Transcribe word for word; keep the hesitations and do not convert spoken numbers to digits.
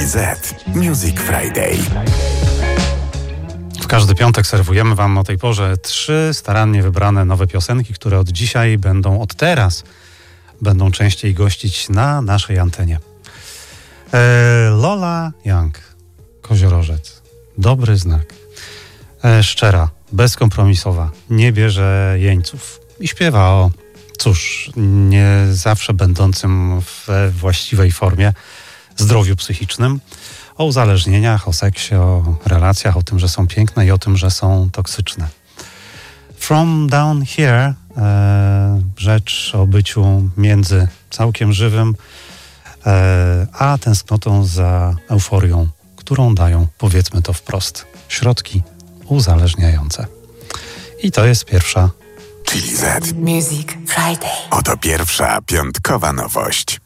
Chili Z Music Friday. W każdy piątek serwujemy Wam o tej porze trzy starannie wybrane nowe piosenki, które od dzisiaj będą, od teraz będą częściej gościć na naszej antenie. E, Lola Young, Koziorożec, dobry znak. E, szczera, bezkompromisowa, nie bierze jeńców i śpiewa o, cóż, nie zawsze będącym we właściwej formie zdrowiu psychicznym, o uzależnieniach, o seksie, o relacjach, o tym, że są piękne i o tym, że są toksyczne. From Down Here, e, rzecz o byciu między całkiem żywym, e, a tęsknotą za euforią, którą dają, powiedzmy to wprost, środki uzależniające. I to jest pierwsza Chili Z Music Friday. Oto pierwsza piątkowa nowość.